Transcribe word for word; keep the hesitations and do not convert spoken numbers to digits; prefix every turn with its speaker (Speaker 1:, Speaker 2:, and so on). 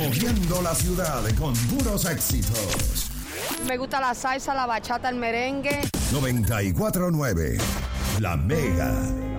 Speaker 1: moviendo la ciudad con puros éxitos.
Speaker 2: Me gusta la salsa, la bachata, el merengue.
Speaker 1: noventa y cuatro punto nueve La Mega.